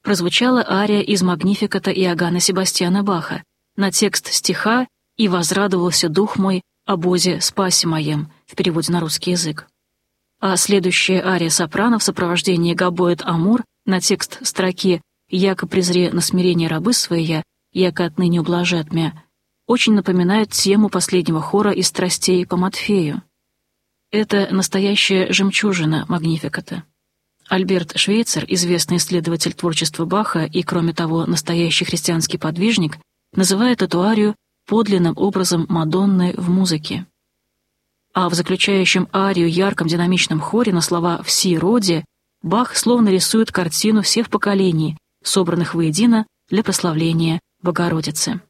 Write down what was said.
прозвучала ария из Магнификата Иоганна Себастьяна Баха на текст стиха «И возрадовался дух мой о Бозе спасе моем» в переводе на русский язык. А следующая ария сопрано в сопровождении гобоэт Амур на текст строки «Яко презре на смирение рабы своя, яко отныне ублажат мя» очень напоминает тему последнего хора из «Страстей» по Матфею. Это настоящая жемчужина Магнификата. Альберт Швейцер, известный исследователь творчества Баха и, кроме того, настоящий христианский подвижник, называет эту арию подлинным образом Мадонны в музыке. А в заключающем арию ярком динамичном хоре на слова «Вси роде» Бах словно рисует картину всех поколений, собранных воедино для прославления Богородицы.